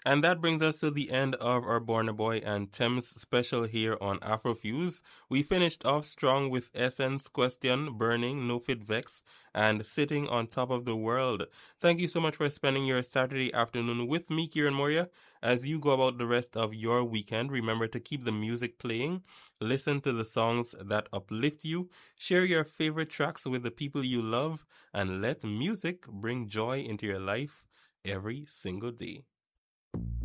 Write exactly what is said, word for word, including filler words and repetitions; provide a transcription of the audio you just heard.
And that brings us to the end of our Born Boy and Thames special here on Afrofuse. We finished off strong with Essence Question, Burning, No Fit Vex, and Sitting on Top of the World. Thank you so much for spending your Saturday afternoon with me, Kieran Moria. As you go about the rest of your weekend, remember to keep the music playing, listen to the songs that uplift you, share your favorite tracks with the people you love, and let music bring joy into your life every single day.